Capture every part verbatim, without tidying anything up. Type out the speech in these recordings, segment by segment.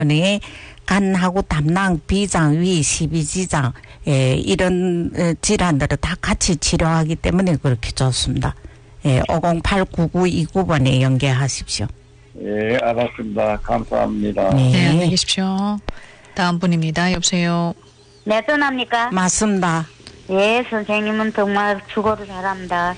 네, 간하고 담낭, 비장, 위, 십이지장, 예, 이런 질환들을 다 같이 치료하기 때문에 그렇게 좋습니다. 예, 오공팔 구구 이구 번에 연계하십시오. 예, 알았습니다. 감사합니다. 네. 네, 안녕히 계십시오. 다음 분입니다. 여보세요. 네, 전화입니까? 맞습니다. 예, 선생님은 정말 수고를 잘합니다.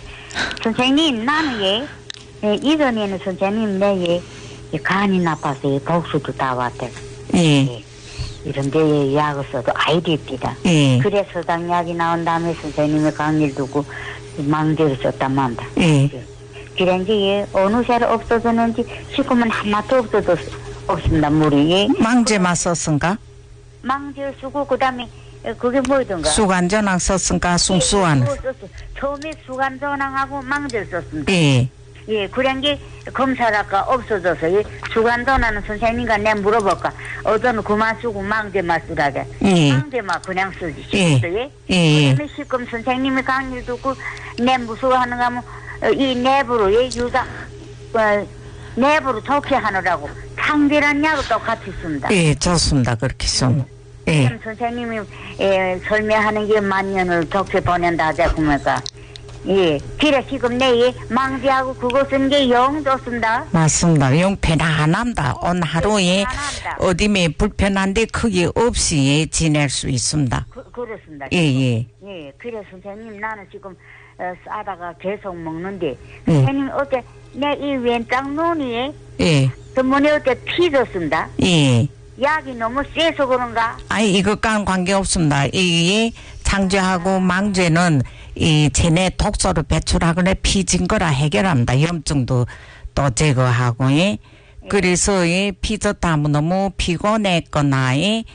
선생님, 나는 예, 예 이전에는 선생님 내 예, 간이 나빠서 예, 독수도 다 왔대. 예. 예, 이런 데에 약을 써도 아이 됩니다. 예. 그래서 서당약이 나온 다음에 선생님이 강의를 두고 망제를 썼단 말입니다. 예. 그래 이제 예, 어느 새로 없어졌는지 지금은 하나도 없어졌, 없습니다. 물이. 예. 망제만 썼은가? 망제를 쓰고 그 다음에 그게 뭐였던가? 수간전황 썼은가? 숭수환. 처음에 수간전황하고 망제를 썼습니다. 예. 예, 그런 게 검사라가 없어져서 예, 수간전환은 선생님과 내가 물어볼까? 어제는 그만 쓰고 망제만 쓰라게. 예. 망제만 그냥 쓰지. 예. 예. 예. 그다음에 지금 선생님이 강의를 듣고 내 무서워하는가 하면 어, 이 내부로 예, 유다 어, 내부로 좋게 하느라고 상대란 약을 똑같이 씁니다. 예, 좋습니다. 그렇게 좀. 예. 지금 선생님이 예, 설명하는 게 만년을 독해 보낸다 하자 그러니까 예, 그래 지금 내 망지하고 그거 쓴 게 영 좋습니다. 맞습니다. 영 편안합니다. 오늘 하루에 편안합니다. 어디에 불편한데 크게 없이 지낼 수 있습니다. 그, 그렇습니다. 예, 예. 예, 그래 선생님 나는 지금 어, 싸다가 계속 먹는데 예. 선생님 어때 내 이 왼쪽 눈이 예. 전문에 어때 피졌습니다. 예. 약이 너무 세서 그런가? 아니, 이것과는 관계없습니다. 이 창제하고 망제는 이 체내 독소를 배출하거나 피진 거라 해결합니다. 염증도 또 제거하고, 예. 그래서 이 피졌다 하면 너무 피곤했거나, 예.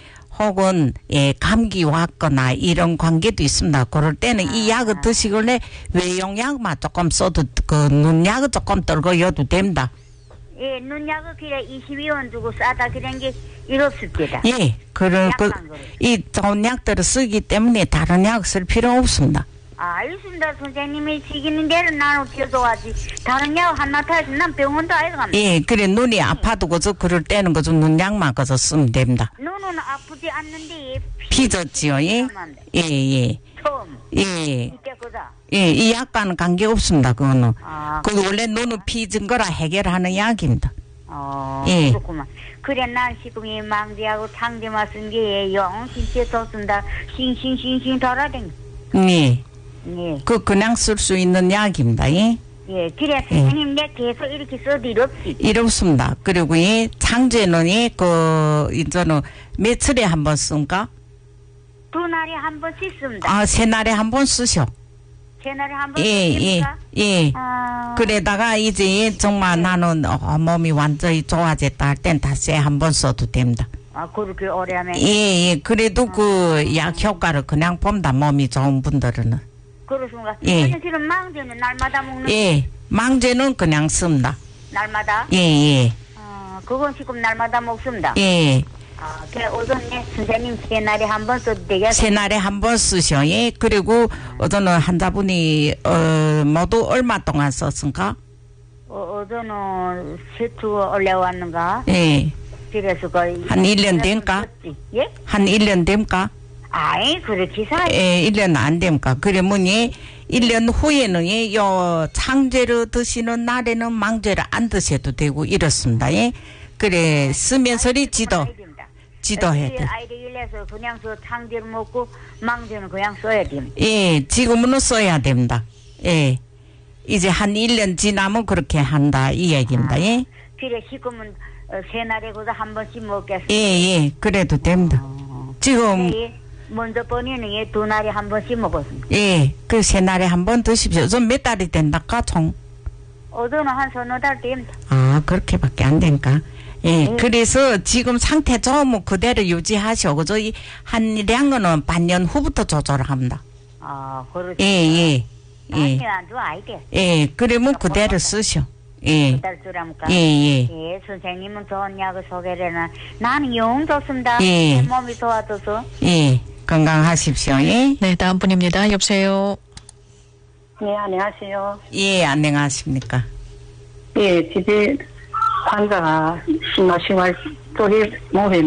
혹은 예, 감기 왔거나 이런 관계도 있습니다. 그럴 때는 이 약을 드시길래 외용약만 조금 써도 그 눈약을 조금 떨궈여도 됩니다. 예, 눈약을 그래 이십이 원 주고 싸다 그런 게 이렇습니다. 예, 그런 그, 약만 그래. 이 좋은 약들을 쓰기 때문에 다른 약 쓸 필요 없습니다. 아, 알겠습니다. 선생님이 시키는 대로 나는 어쩌도하지. 다른 약 하나 타야지. 난 병원도 아예 갑니다. 예, 그래 눈이 아파도 그저 그럴 때는 그저 눈약만 그저 쓰면 됩니다. 눈은 아프지 않는데 피졌지요, 예, 예, 예, 처음 예, 이때 거다. 예, 이 약과는 관계 없습니다. 그거는. 아, 그 원래 눈을 피진 거라 해결하는 약입니다. 어, 예. 그렇구만. 그래 난 지금 이 망지하고 상대만 쓴 게 영 진짜 좋습니다. 싱싱싱싱 돌아댕. 예. 예, 그 그냥 쓸 수 있는 약입니다. 예. 예. 그래 선생님 내 계속 이렇게 써도 이렇지. 이렇습니다. 그리고 이 창제는 이그 이제는 며칠에 한 번 쓴가? 두 날에 한 번씩 씁니다. 아, 세 날에 한 번 쓰셔. 세 날에 한 번 예, 예, 씁니까? 예. 아, 그래다가 이제 정말 나는 어, 몸이 완전히 좋아졌다 할 땐 다시 한 번 써도 됩니다. 아 그렇게 오래 하면. 예, 예. 그래도 그 약 효과를 그냥 봅니다. 몸이 좋은 분들은. 그렇습니까? 예. 사실은 망제는 날마다 먹는. 예. 망제는 그냥 씁니다. 날마다. 예, 예. 어, 그건 지금 날마다 먹습니다. 예. 아, 그래 오전에 선생님 세 날에 한 번 써도 되겠어요? 세 날에 한 번 쓰셔. 예. 그리고 어제는 환자분이 어 모두 얼마 동안 썼습니까? 어, 어제는 세트 올라왔는가? 예. 그래서 거의 한 일 년 된가? 예? 한 일 년 됩니까? 아이 그렇지 사. 예, 일 년 안 됩니까? 그러면 예, 일 년 후에는 예, 요 창제를 드시는 날에는 망제를 안 드셔도 되고 이렇습니다. 예. 그래 쓰면서리 지도 지도해야 돼. 아이들 일해서 그냥 저 창제를 먹고 망제는 그냥 써야 됩니다. 예, 지금은 써야 됩니다. 예. 이제 한 일 년 지나면 그렇게 한다 이 얘기입니다. 예. 그래 지금은 어, 세 날에 그저 한 번씩 먹겠습니다. 예, 예. 그래도 됩니다. 지금 예, 먼저 번에는 예, 두 날에 한 번씩 먹었습니다. 예, 그 세 날에 한 번 드십시오. 좀 몇 달이 된다까 총? 어제는 한 서너 달 됩니다. 아, 그렇게밖에 안 되니까. 예, 그래서 지금 상태 좋으면 그대로 유지하시오. 그저 이 한량은 반년 후부터 조절합니다. 아, 그렇죠. 예, 예, 예, 아니, 안 좋아, 아이게. 예. 그러면 그대로 쓰시오. 예, 그달 주랍니까? 예, 예. 예, 선생님은 좋은 약을 소개를 해나. 나는 영 좋습니다. 예. 내 몸이 좋아져서. 예. 건강하십시오. 예. 네, 다음 분입니다. 여보세요. 네, 안녕하세요. 예, 안녕하십니까. 예, 집에 환자가 심화생활 쪽에 몸에